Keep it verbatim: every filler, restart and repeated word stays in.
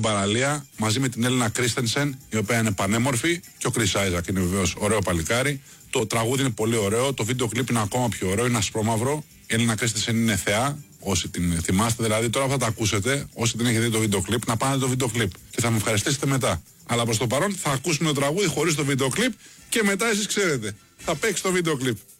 παραλία μαζί με την Έλληνα Κρίστενσεν, η οποία είναι πανέμορφη, και ο Chris Isaac είναι βεβαίως ωραίο παλικάρι. Το τραγούδι είναι πολύ ωραίο, το βίντεο κλιπ είναι ακόμα πιο ωραίο, είναι ασπρόμαυρο. Η Έλληνα Κρίστενσεν είναι θεά, όσοι την θυμάστε. Δηλαδή, τώρα θα τα ακούσετε, όσοι την έχετε δει το βίντεο κλιπ, να πάνε το βίντεο κλιπ και θα με ευχαριστήσετε μετά. Αλλά προς το παρόν θα ακούσουμε το τραγούδι χωρίς το βίντεο κλιπ και μετά εσείς ξέρετε. Θα παίξει το βίντεο κλιπ.